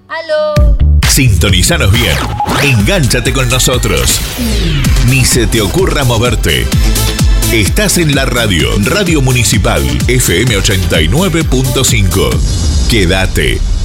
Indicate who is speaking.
Speaker 1: ¡Aló!
Speaker 2: Sintonizanos bien. Engánchate con nosotros. Ni se te ocurra moverte. Estás en la radio. Radio Municipal FM 89.5. Quédate.